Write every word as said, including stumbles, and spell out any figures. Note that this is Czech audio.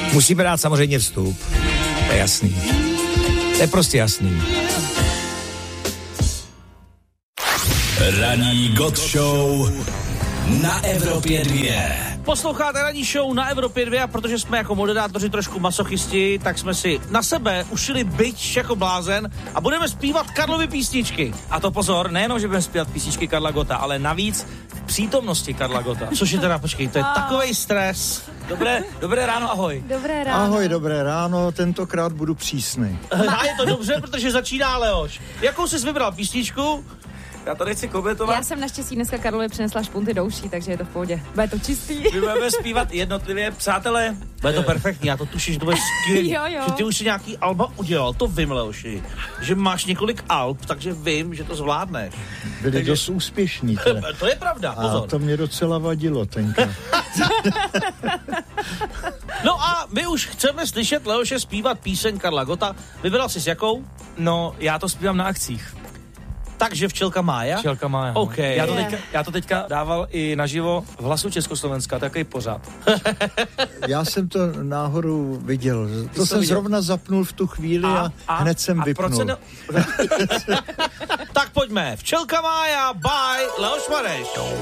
Musíme dát samozřejmě vstup. To je jasný. To je prostě jasný. Ranní God Show na Evropě dvě. Posloucháte ranní show na Evropě dvě a protože jsme jako moderátoři trošku masochisti, tak jsme si na sebe ušili bič jako blázen a budeme zpívat Karlovy písničky. A to pozor, nejenom, že budeme zpívat písničky Karla Gotta, ale navíc v přítomnosti Karla Gotta. Což je teda, počkej, to je takovej stres. Dobré, dobré ráno, ahoj. Dobré ráno. Ahoj, dobré ráno, tentokrát budu přísný. A je to dobře, protože začíná Leoš. Jakou jsi vybral písničku? Já to nechci komentovat. Já jsem naštěstí dneska Karlově přinesla špunty do uší, takže je to v pohodě. Bude to čistý. My budeme zpívat jednotlivě, přátelé. Bude to perfektní, já to tuším, že to bude skvělý. Jo, jo. Že ty už si nějaký alba udělal, to vím, Leoši. Že máš několik alb, takže vím, že to zvládneš. Byli takže... dost úspěšní. Teda. To je pravda, pozor. A to mě docela vadilo tenkrát. No a my už chceme slyšet Leoše zpívat píseň Karla Gotta. Vybral jsi s jakou? No, já to zpívám na akcích. Takže Včelka Mája? Včelka Mája. OK. Já to, teďka, já to teďka dával i naživo v Hlasu Československa, takový pořád. Já jsem to náhodou viděl. To to jsem viděl? zrovna zapnul v tu chvíli a, a, a hned jsem a vypnul. Proč se ne... Tak pojďme. Včelka Mája, bye, Leoš Mareš.